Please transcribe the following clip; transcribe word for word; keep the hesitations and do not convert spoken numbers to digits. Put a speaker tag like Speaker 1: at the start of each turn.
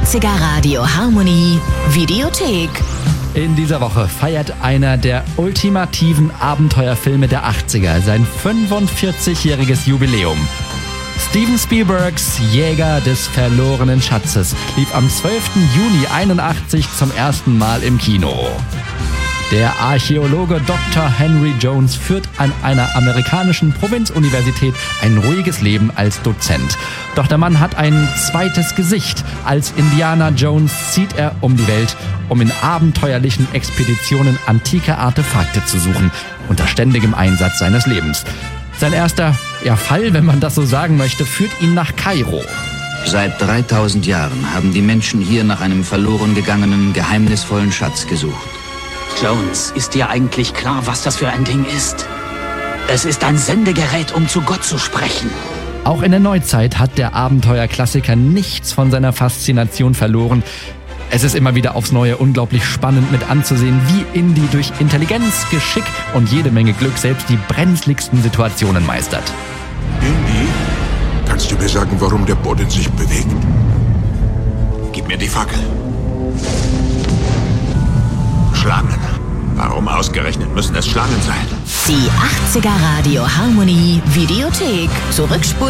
Speaker 1: achtziger Radio Harmonie Videothek.
Speaker 2: In dieser Woche feiert einer der ultimativen Abenteuerfilme der achtziger sein fünfundvierzigjähriges Jubiläum. Steven Spielbergs Jäger des verlorenen Schatzes lief am zwölften Juni einundachtzig zum ersten Mal im Kino. Der Archäologe Doktor Henry Jones führt an einer amerikanischen Provinzuniversität ein ruhiges Leben als Dozent. Doch der Mann hat ein zweites Gesicht. Als Indiana Jones zieht er um die Welt, um in abenteuerlichen Expeditionen antike Artefakte zu suchen, unter ständigem Einsatz seines Lebens. Sein erster ja, Fall, wenn man das so sagen möchte, führt ihn nach Kairo.
Speaker 3: Seit dreitausend Jahren haben die Menschen hier nach einem verloren gegangenen, geheimnisvollen Schatz gesucht.
Speaker 4: Jones, ist dir eigentlich klar, was das für ein Ding ist? Es ist ein Sendegerät, um zu Gott zu sprechen.
Speaker 2: Auch in der Neuzeit hat der Abenteuerklassiker nichts von seiner Faszination verloren. Es ist immer wieder aufs Neue unglaublich spannend mit anzusehen, wie Indy durch Intelligenz, Geschick und jede Menge Glück selbst die brenzligsten Situationen meistert.
Speaker 5: Indy, kannst du mir sagen, warum der Boden sich bewegt? Gib mir die Fackel. Schlangen. Warum ausgerechnet müssen es Schlangen sein?
Speaker 1: Die achtziger Radio Harmonie Videothek. Zurückspulen.